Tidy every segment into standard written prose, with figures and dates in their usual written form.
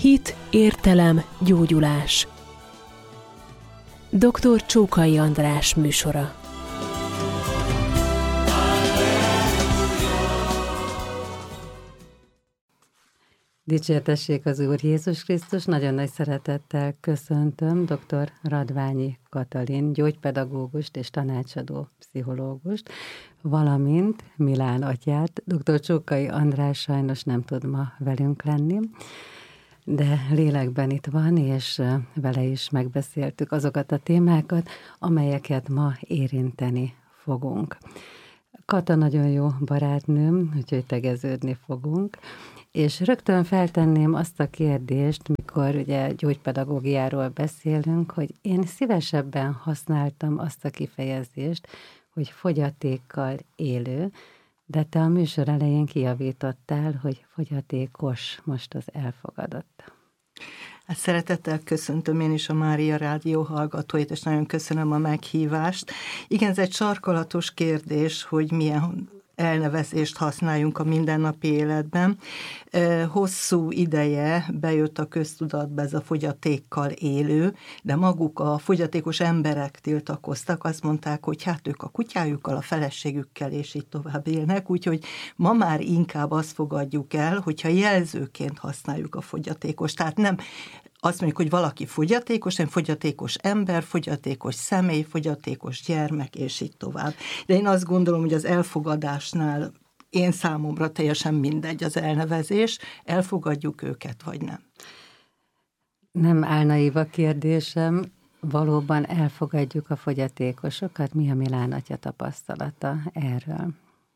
Hit, értelem, gyógyulás. Dr. Csókai András műsora. Dicsértessék az Úr Jézus Krisztus, nagyon nagy szeretettel köszöntöm dr. Radványi Katalin, gyógypedagógust és tanácsadó pszichológust, valamint Milán atyát. Dr. Csókai András sajnos nem tud ma velünk lenni, de lélekben itt van, és vele is megbeszéltük azokat a témákat, amelyeket ma érinteni fogunk. Kata nagyon jó barátnőm, úgyhogy tegeződni fogunk. És rögtön feltenném azt a kérdést, mikor ugye gyógypedagógiáról beszélünk, hogy én szívesebben használtam azt a kifejezést, hogy fogyatékkal élő, de te a műsor elején kijavítottál, hogy fogyatékos most az elfogadott. Hát szeretettel köszöntöm én is a Mária Rádió hallgatóit, és nagyon köszönöm a meghívást. Igen, ez egy sarkalatos kérdés, hogy milyen elnevezést használjunk a mindennapi életben. Hosszú ideje bejött a köztudatba ez a fogyatékkal élő, de maguk a fogyatékos emberek tiltakoztak, azt mondták, hogy hát ők a kutyájukkal, a feleségükkel és így tovább élnek, úgyhogy ma már inkább azt fogadjuk el, hogyha jelzőként használjuk a fogyatékos. Tehát nem azt mondjuk, hogy valaki fogyatékos, nem fogyatékos ember, fogyatékos személy, fogyatékos gyermek, és így tovább. De én azt gondolom, hogy az elfogadásnál én számomra teljesen mindegy az elnevezés, elfogadjuk őket, vagy nem. Nem álnaív a kérdésem, valóban elfogadjuk a fogyatékosokat? Mi a Milán atya tapasztalata erről?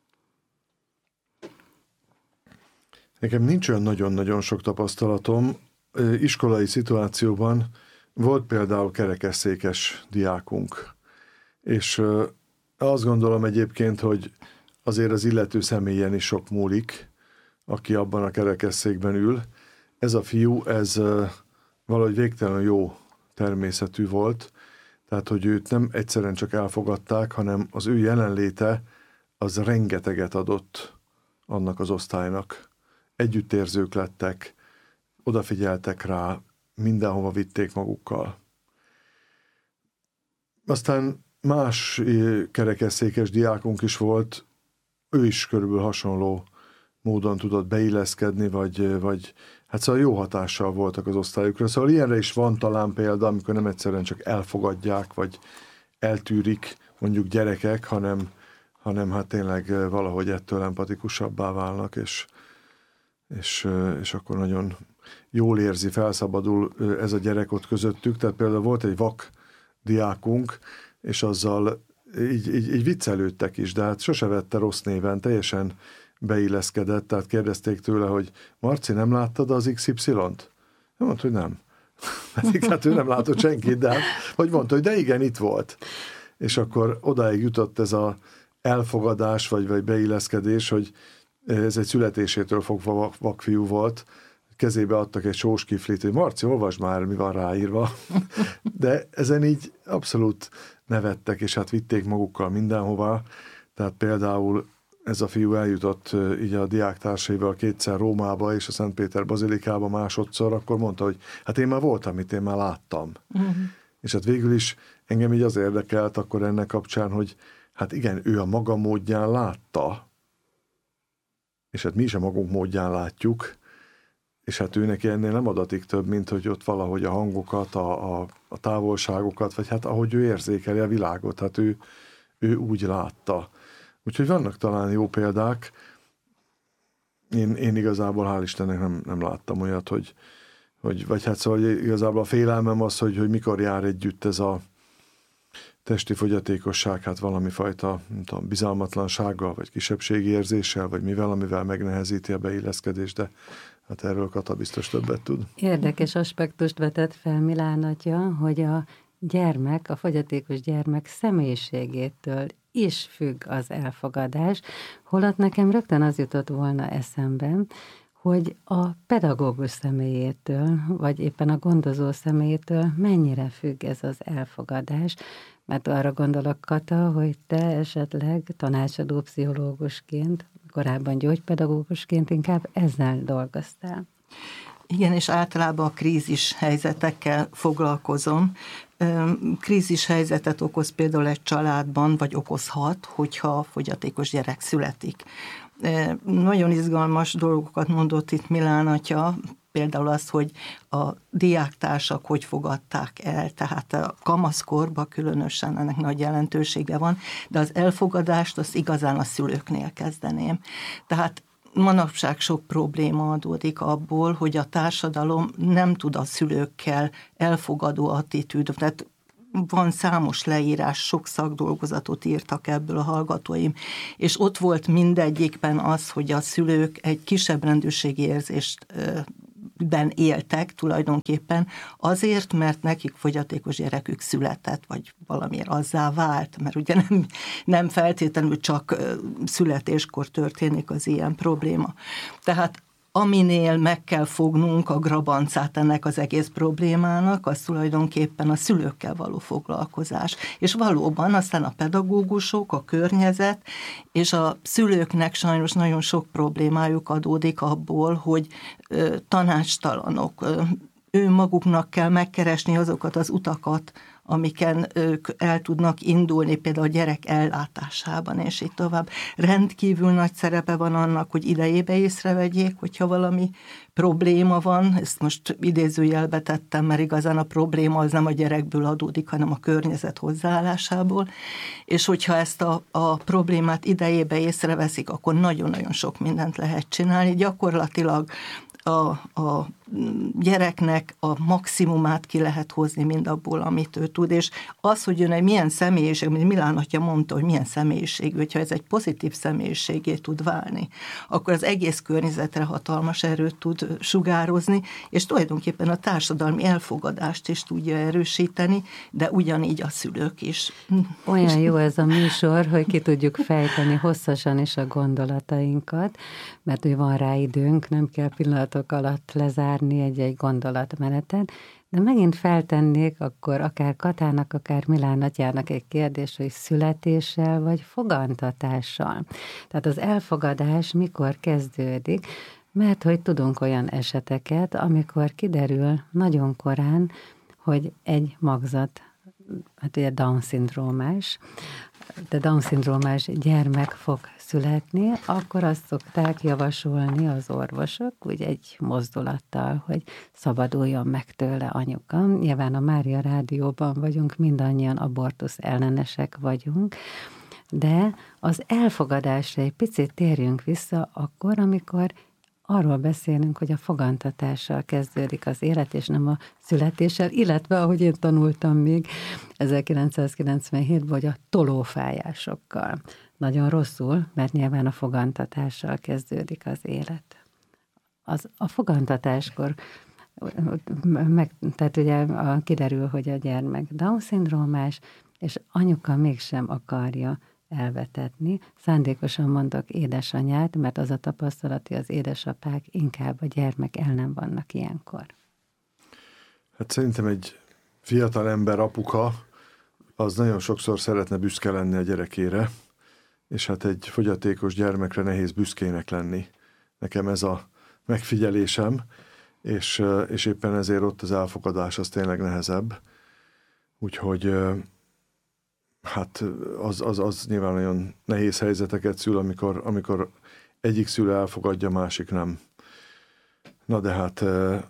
Nekem nincs olyan nagyon-nagyon sok tapasztalatom. Iskolai szituációban volt például kerekesszékes diákunk, és azt gondolom egyébként, hogy azért az illető személyen is sok múlik, aki abban a kerekesszékben ül. Ez a fiú, ez valahogy végtelenül jó természetű volt, tehát hogy őt nem egyszerűen csak elfogadták, hanem az ő jelenléte az rengeteget adott annak az osztálynak. Együttérzők lettek, odafigyeltek rá, mindenhova vitték magukkal. Aztán más kerekesszékes diákunk is volt, ő is körülbelül hasonló módon tudott beilleszkedni, vagy hát szóval jó hatással voltak az osztályukra. Szóval ilyenre is van talán példa, amikor nem egyszerűen csak elfogadják, vagy eltűrik mondjuk gyerekek, hanem hát tényleg valahogy ettől empatikusabbá válnak, és akkor nagyon jól érzi, felszabadul ez a gyerek ott közöttük. Tehát például volt egy vak diákunk, és azzal így viccelődtek is, de hát sose vette rossz néven, teljesen beilleszkedett, tehát kérdezték tőle, hogy Marci, nem láttad az XY-t? Mondta, hogy nem. Pedig hát ő nem látott senkit, de hát, vagy mondta, hogy de igen, itt volt. És akkor odáig jutott ez az elfogadás, vagy beilleszkedés, hogy ez egy születésétől fogva vakfiú volt, kezébe adtak egy sós kiflit, hogy Marci, olvasd már, mi van ráírva. De ezen így abszolút nevettek, és hát vitték magukkal mindenhova. Tehát például ez a fiú eljutott így a diáktársaival kétszer Rómába és a Szentpéter bazilikába másodszor, akkor mondta, hogy hát én már voltam itt, én már láttam. Uh-huh. És hát végül is engem így az érdekelt akkor ennek kapcsán, hogy hát igen, ő a maga módján látta, és hát mi is a magunk módján látjuk, és hát ő neki ennél nem adatik több, mint hogy ott valahogy a hangokat, a távolságokat, vagy hát ahogy ő érzékeli a világot, hát ő úgy látta. Úgyhogy vannak talán jó példák. Én igazából hál' Istennek nem láttam olyat, hogy vagy hát szóval igazából a félelmem az, hogy mikor jár együtt ez a testi fogyatékosság, hát valami fajta, nem tudom, bizalmatlansággal, vagy kisebbségi érzéssel, vagy mivel, amivel megnehezíti a beilleszkedést, de hát erről Kata biztos többet tud. Érdekes aspektust vetett fel Milán atya, hogy a gyermek, a fogyatékos gyermek személyiségétől is függ az elfogadás, holott nekem rögtön az jutott volna eszembe, hogy a pedagógus személyétől, vagy éppen a gondozó személyétől mennyire függ ez az elfogadás, mert arra gondolok, Kata, hogy te esetleg tanácsadó pszichológusként, korábban gyógypedagógusként inkább ezzel dolgoztál. Igen, és általában a krízis helyzetekkel foglalkozom. Krízis helyzetet okoz például egy családban, vagy okozhat, hogyha fogyatékos gyerek születik. Nagyon izgalmas dolgokat mondott itt Milán atya, például az, hogy a diáktársak hogy fogadták el, tehát a kamaszkorban különösen ennek nagy jelentősége van, de az elfogadást azt igazán a szülőknél kezdeném. Tehát manapság sok probléma adódik abból, hogy a társadalom nem tud a szülőkkel elfogadó attitűd, tehát van számos leírás, sok szakdolgozatot írtak ebből a hallgatóim, és ott volt mindegyikben az, hogy a szülők egy kisebb rendőrségi érzést éltek tulajdonképpen azért, mert nekik fogyatékos gyerekük született, vagy valamiért azzá vált, mert ugye nem feltétlenül csak születéskor történik az ilyen probléma. Tehát aminél meg kell fognunk a grabancát ennek az egész problémának, az tulajdonképpen a szülőkkel való foglalkozás. És valóban aztán a pedagógusok, a környezet, és a szülőknek sajnos nagyon sok problémájuk adódik abból, hogy tanácstalanok. Ő maguknak kell megkeresni azokat az utakat, amiken ők el tudnak indulni, például a gyerek ellátásában, és így tovább. Rendkívül nagy szerepe van annak, hogy idejébe észrevegyék, hogyha valami probléma van, ezt most idézőjelbe tettem, mert igazán a probléma az nem a gyerekből adódik, hanem a környezet hozzáállásából, és hogyha ezt a problémát idejébe észreveszik, akkor nagyon-nagyon sok mindent lehet csinálni. Gyakorlatilag a gyereknek a maximumát ki lehet hozni mindabból, amit ő tud, és az, hogy ön egy milyen személyiség, mint Milán atya mondta, hogy milyen személyiség, hogyha ez egy pozitív személyiségé tud válni, akkor az egész környezetre hatalmas erőt tud sugározni, és tulajdonképpen a társadalmi elfogadást is tudja erősíteni, de ugyanígy a szülők is. Olyan jó ez a műsor, hogy ki tudjuk fejteni hosszasan is a gondolatainkat, mert hogy van rá időnk, nem kell pillanatok alatt lezárni egy gondolatmenetet, de megint feltennék akkor akár Katának, akár Milán atyának egy kérdés, hogy születéssel vagy fogantatással. Tehát az elfogadás mikor kezdődik, mert hogy tudunk olyan eseteket, amikor kiderül nagyon korán, hogy egy magzat, hát ugye Down-szindrómás, de Down-szindrómás gyermek fog születni, akkor azt szokták javasolni az orvosok, úgy egy mozdulattal, hogy szabaduljon meg tőle anyuka. Nyilván a Mária Rádióban vagyunk, mindannyian abortusz ellenesek vagyunk, de az elfogadásra egy picit térjünk vissza akkor, amikor arról beszélünk, hogy a fogantatással kezdődik az élet, és nem a születéssel, illetve, ahogy én tanultam még 1997-ben, hogy a tolófájásokkal. Nagyon rosszul, mert nyilván a fogantatással kezdődik az élet. A fogantatáskor, tehát ugye kiderül, hogy a gyermek Down-szindrómás, és anyuka mégsem akarja elvetetni. Szándékosan mondok édesanyát, mert az a tapasztalat, hogy az édesapák inkább a gyermek el nem vannak ilyenkor. Hát szerintem egy fiatal ember, apuka, az nagyon sokszor szeretne büszke lenni a gyerekére, és hát egy fogyatékos gyermekre nehéz büszkének lenni. Nekem ez a megfigyelésem, és éppen ezért ott az elfogadás az tényleg nehezebb. Úgyhogy hát az nyilván nagyon nehéz helyzeteket szül, amikor egyik szülő elfogadja, másik nem. Na de hát,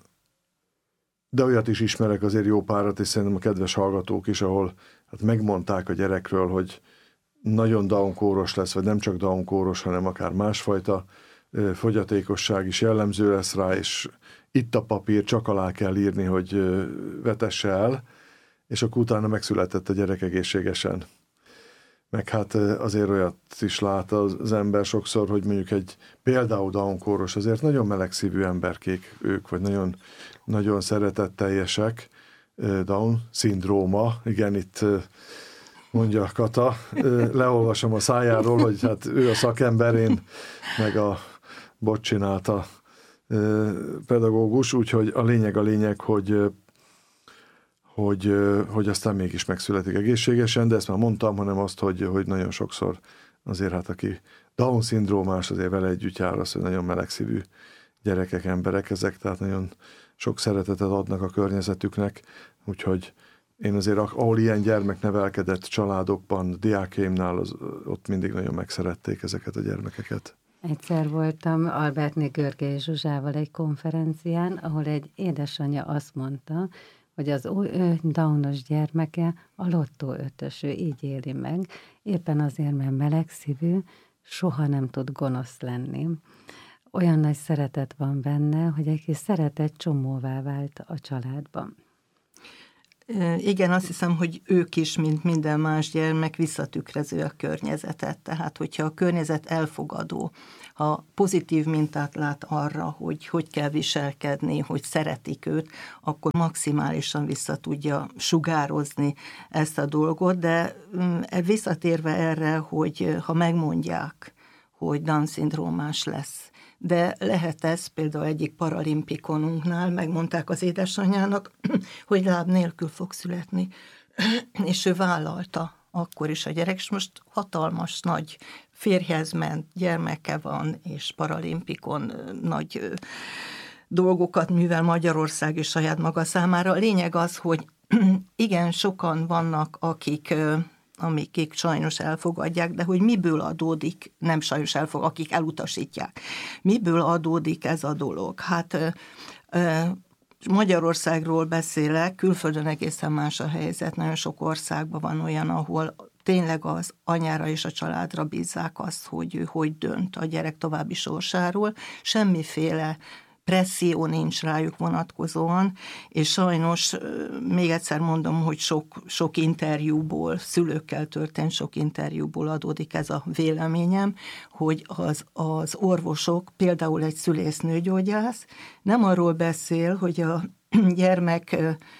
de olyat is ismerek azért jó párat, és szerintem a kedves hallgatók is, ahol hát megmondták a gyerekről, hogy nagyon Down-kóros lesz, vagy nem csak Down-kóros, hanem akár másfajta fogyatékosság is jellemző lesz rá, és itt a papír, csak alá kell írni, hogy vetesse el, és akkor utána megszületett a gyerek egészségesen. Meg hát azért olyat is lát az ember sokszor, hogy mondjuk egy például Down-kóros, azért nagyon melegszívű emberkék ők, vagy nagyon, nagyon szeretetteljesek, Down-szindróma, igen, itt mondja Kata, leolvasom a szájáról, hogy hát ő a szakember, én meg a bot csinálta pedagógus, úgyhogy a lényeg, hogy aztán mégis megszületik egészségesen, de ezt már mondtam, hanem azt, hogy nagyon sokszor azért hát aki Down-szindrómás, azért vele együtt jár az, hogy nagyon melegszívű gyerekek, emberek ezek, tehát nagyon sok szeretetet adnak a környezetüknek, úgyhogy én azért, ahol ilyen gyermek nevelkedett családokban, diákjaimnál, ott mindig nagyon megszerették ezeket a gyermekeket. Egyszer voltam Albertné Görgei Zsuzsával egy konferencián, ahol egy édesanyja azt mondta, hogy az ő Downos gyermeke a lottó ötös, ő így éli meg, éppen azért, mert melegszívű, soha nem tud gonosz lenni. Olyan nagy szeretet van benne, hogy egy kis szeretet csomóvá vált a családban. Igen, azt hiszem, hogy ők is, mint minden más gyermek, visszatükröző a környezetet. Tehát, hogyha a környezet elfogadó, ha pozitív mintát lát arra, hogy kell viselkedni, hogy szeretik őt, akkor maximálisan vissza tudja sugározni ezt a dolgot, de visszatérve erre, hogy ha megmondják, hogy Down-szindrómás lesz, de lehet ez például egyik paralimpikonunknál, megmondták az édesanyjának, hogy láb nélkül fog születni, és ő vállalta akkor is a gyerek, és most hatalmas, nagy férjhez ment, gyermeke van, és paralimpikon nagy dolgokat művel Magyarország is saját maga számára. A lényeg az, hogy igen, sokan vannak, akik sajnos elfogadják, de hogy miből adódik, nem sajnos akik elutasítják. Miből adódik ez a dolog? Hát Magyarországról beszélek, külföldön egészen más a helyzet, nagyon sok országban van olyan, ahol tényleg az anyára és a családra bízzák azt, hogy ő hogy dönt a gyerek további sorsáról, semmiféle presszió nincs rájuk vonatkozóan, és sajnos még egyszer mondom, hogy sok interjúból, szülőkkel történt sok interjúból adódik ez a véleményem, hogy az orvosok, például egy szülésznőgyógyász nem arról beszél, hogy a gyermek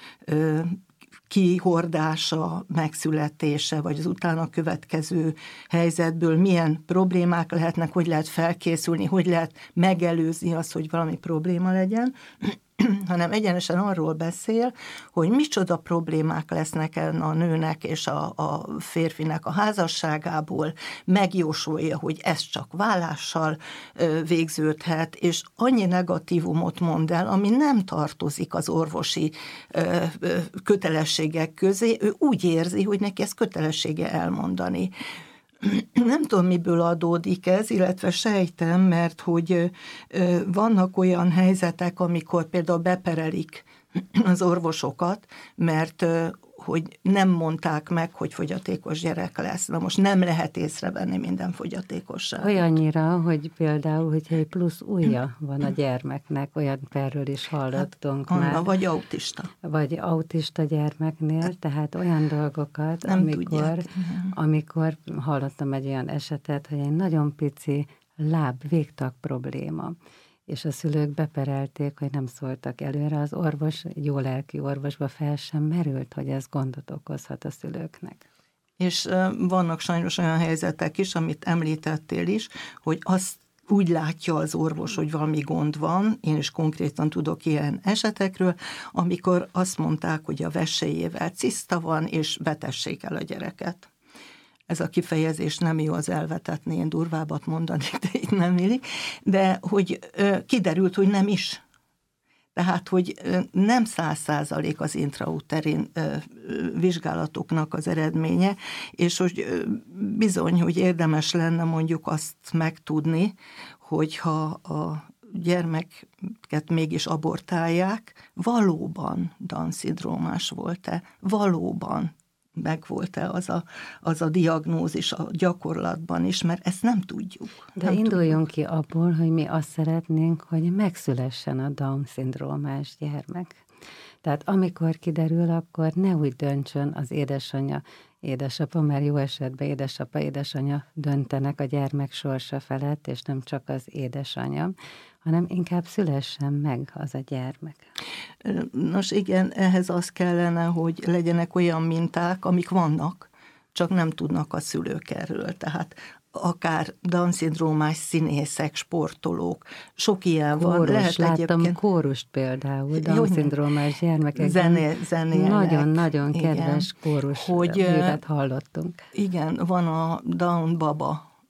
kihordása, megszületése, vagy az utána következő helyzetből milyen problémák lehetnek, hogy lehet felkészülni, hogy lehet megelőzni azt, hogy valami probléma legyen, hanem egyenesen arról beszél, hogy micsoda problémák lesznek a nőnek és a férfinek a házasságából, megjósolja, hogy ez csak vállással végződhet, és annyi negatívumot mond el, ami nem tartozik az orvosi kötelességek közé, ő úgy érzi, hogy neki ez kötelessége elmondani. Nem tudom, miből adódik ez, illetve sejtem, mert hogy vannak olyan helyzetek, amikor például beperelik az orvosokat, mert hogy nem mondták meg, hogy fogyatékos gyerek lesz. Na most nem lehet észrevenni minden fogyatékosságot. Olyannyira, hogy például, hogyha egy plusz ujja van a gyermeknek, olyan perről is hallottunk már. Vagy autista. Vagy autista gyermeknél, tehát olyan dolgokat, amikor hallottam egy olyan esetet, hogy egy nagyon pici végtag probléma, és a szülők beperelték, hogy nem szóltak előre. Az orvos, jó lelki orvosba fel sem merült, hogy ez gondot okozhat a szülőknek. És vannak sajnos olyan helyzetek is, amit említettél is, hogy azt úgy látja az orvos, hogy valami gond van, én is konkrétan tudok ilyen esetekről, amikor azt mondták, hogy a vesélyével ciszta van, és vetessék el a gyereket. Ez a kifejezés nem jó, az elvetetni, én durvábbat mondanék, de itt nem illik, de hogy kiderült, hogy nem is. Tehát, hogy nem 100% az intrauterin vizsgálatoknak az eredménye, és hogy bizony, hogy érdemes lenne mondjuk azt megtudni, hogyha a gyermeket mégis abortálják, valóban Down-szindrómás volt-e, valóban megvolt-e az a diagnózis a gyakorlatban is, mert ezt nem tudjuk. De induljunk ki abból, hogy mi azt szeretnénk, hogy megszülessen a Down-szindrómás gyermek. Tehát amikor kiderül, akkor ne úgy döntsön az édesanyja, édesapa, mert jó esetben édesapa, édesanyja döntenek a gyermek sorsa felett, és nem csak az édesanyja, hanem inkább szülessen meg az a gyermek. Nos igen, ehhez az kellene, hogy legyenek olyan minták, amik vannak, csak nem tudnak a szülők erről. Tehát akár Down-szindrómás színészek, sportolók, sok ilyen van. Lehet láttam kórust például, Down-szindrómás gyermekek. Zenélek. Nagyon kedves kórus művet hallottunk. Igen, van a Down Baba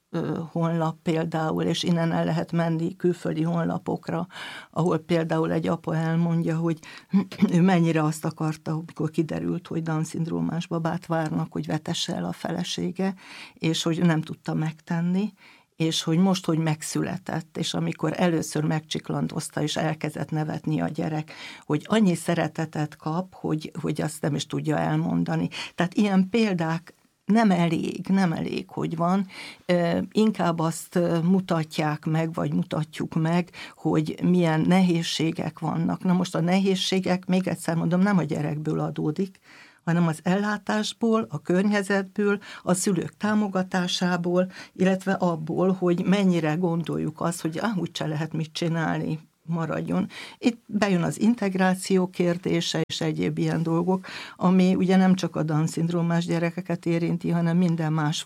honlap például, és innen el lehet menni külföldi honlapokra, ahol például egy apa elmondja, hogy ő mennyire azt akarta, amikor kiderült, hogy Down-szindrómás babát várnak, hogy vetesse el a felesége, és hogy nem tudta megtenni, és hogy most, hogy megszületett, és amikor először megcsiklandozta, és elkezdett nevetni a gyerek, hogy annyi szeretetet kap, hogy azt nem is tudja elmondani. Tehát ilyen példák nem elég, hogy van, inkább azt mutatják meg, vagy mutatjuk meg, hogy milyen nehézségek vannak. Na most a nehézségek, még egyszer mondom, nem a gyerekből adódik, hanem az ellátásból, a környezetből, a szülők támogatásából, illetve abból, hogy mennyire gondoljuk azt, hogy úgyse lehet mit csinálni, maradjon. Itt bejön az integráció kérdése és egyéb ilyen dolgok, ami ugye nem csak a Down-szindrómás gyerekeket érinti, hanem minden más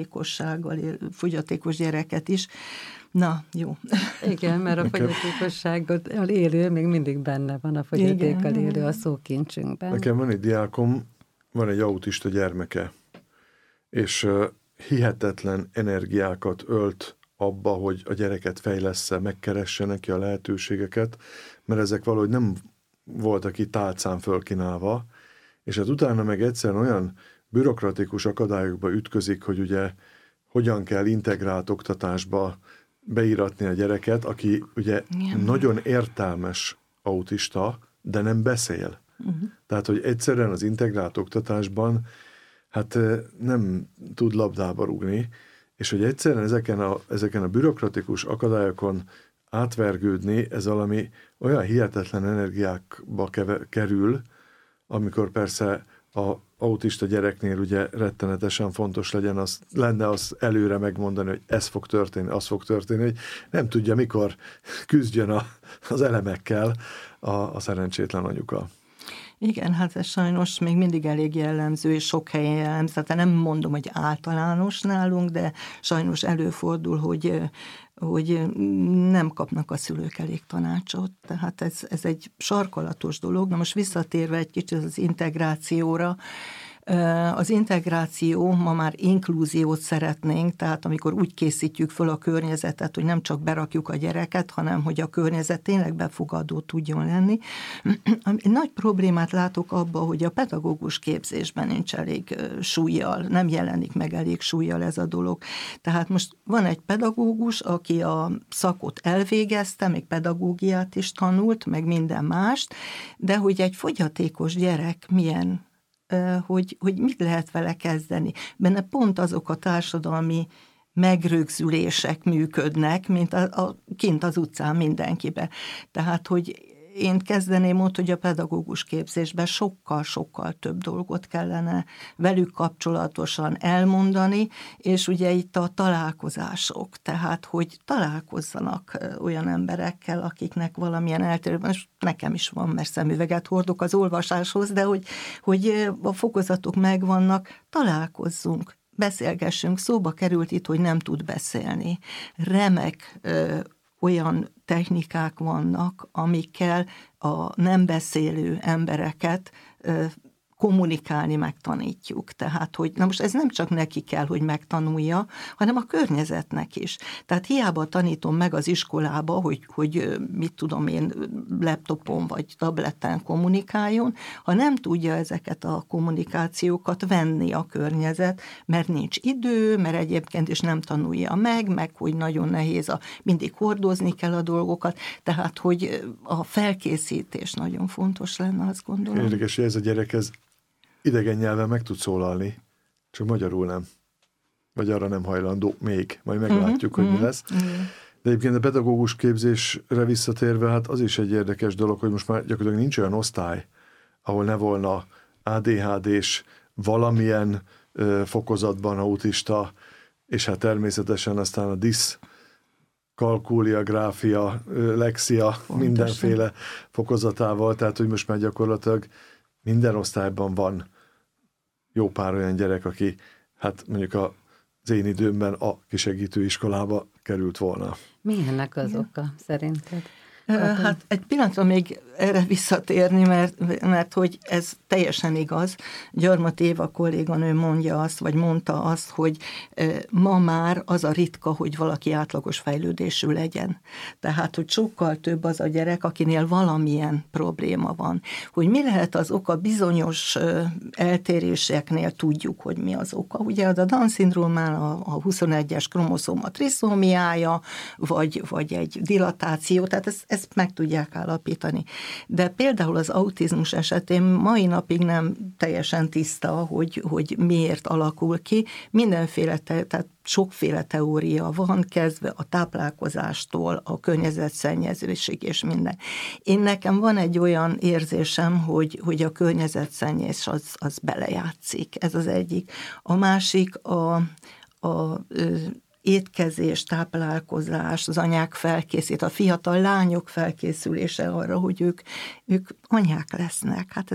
fogyatékos gyereket is. Na, jó. Igen, mert a fogyatékossággal élő még mindig benne van, a fogyatékkal élő a szókincsünkben. Nekem van egy diákom, van egy autista gyermeke, és hihetetlen energiákat ölt abba, hogy a gyereket fejlessze, megkeresse neki a lehetőségeket, mert ezek valahogy nem voltak itt tálcán fölkínálva, és hát utána meg egyszerűen olyan bürokratikus akadályokba ütközik, hogy ugye hogyan kell integrált oktatásba beíratni a gyereket, aki ugye nagyon értelmes autista, de nem beszél. Tehát, hogy egyszerűen az integrált oktatásban hát nem tud labdába rúgni, és hogy egyszerűen ezeken a bürokratikus akadályokon átvergődni, ez valami olyan hihetetlen energiákba kerül, amikor persze az autista gyereknél ugye rettenetesen fontos lenne az előre megmondani, hogy ez fog történni, az fog történni, hogy nem tudja, mikor küzdjön az elemekkel a szerencsétlen anyuka. Igen, hát ez sajnos még mindig elég jellemző, és sok helyen jellemző. Tehát nem mondom, hogy általános nálunk, de sajnos előfordul, hogy nem kapnak a szülők elég tanácsot. Tehát ez egy sarkalatos dolog. Na most visszatérve egy kicsit az integrációra, az integráció, ma már inklúziót szeretnénk, tehát amikor úgy készítjük föl a környezetet, hogy nem csak berakjuk a gyereket, hanem hogy a környezet tényleg befogadó tudjon lenni. Nagy problémát látok abban, hogy a pedagógus képzésben nincs elég súllyal, nem jelenik meg elég súllyal ez a dolog. Tehát most van egy pedagógus, aki a szakot elvégezte, még pedagógiát is tanult, meg minden mást, de hogy egy fogyatékos gyerek milyen, hogy mit lehet vele kezdeni. Benne pont azok a társadalmi megrögzülések működnek, mint kint az utcán mindenkibe. Tehát, hogy én kezdeném ott, hogy a pedagógus képzésben sokkal több dolgot kellene velük kapcsolatosan elmondani, és ugye itt a találkozások, tehát, hogy találkozzanak olyan emberekkel, akiknek valamilyen eltérő, és nekem is van, mert szemüveget hordok az olvasáshoz, de hogy a fokozatok megvannak, találkozzunk, beszélgessünk. Szóba került itt, hogy nem tud beszélni. Remek olyan technikák vannak, amikkel a nem beszélő embereket kommunikálni megtanítjuk. Tehát, hogy na most ez nem csak neki kell, hogy megtanulja, hanem a környezetnek is. Tehát hiába tanítom meg az iskolába, hogy mit tudom én, laptopon vagy tableten kommunikáljon, ha nem tudja ezeket a kommunikációkat venni a környezet, mert nincs idő, mert egyébként is nem tanulja meg hogy nagyon nehéz, mindig hordozni kell a dolgokat, tehát, hogy a felkészítés nagyon fontos lenne, azt gondolom. Érdekes, hogy ez a gyerek idegen nyelven meg tud szólalni, csak magyarul nem. Vagy arra nem hajlandó még. Majd meglátjuk, hogy mi lesz. De egyébként a pedagógus képzésre visszatérve, hát az is egy érdekes dolog, hogy most már gyakorlatilag nincs olyan osztály, ahol ne volna ADHD-s, valamilyen fokozatban autista, és hát természetesen aztán a kalkúlia, gráfia, lexia, mindenféle fokozatával, tehát hogy most már gyakorlatilag minden osztályban van jó pár olyan gyerek, aki hát mondjuk az én időmben a kisegítő iskolába került volna. Mi ennek az oka szerinted? Hát egy pillanatra még erre visszatérni, mert hogy ez teljesen igaz. Gyarmat Éva kolléganő mondta azt, hogy ma már az a ritka, hogy valaki átlagos fejlődésű legyen. Tehát, hogy sokkal több az a gyerek, akinél valamilyen probléma van. Hogy mi lehet az oka bizonyos eltéréseknél, tudjuk, hogy mi az oka. Ugye az a Down-szindrómán a 21-es kromoszóma triszómiája, vagy egy dilatáció, tehát ezt meg tudják állapítani. De például az autizmus esetén mai napig nem teljesen tiszta, hogy miért alakul ki. Mindenféle, tehát sokféle teória van, kezdve a táplálkozástól, a környezetszennyezésig és minden. Nekem van egy olyan érzésem, hogy a környezetszennyezés az belejátszik. Ez az egyik. A másik a étkezés, táplálkozás, az anyák felkészít, a fiatal lányok felkészülése arra, hogy ők anyák lesznek. Hát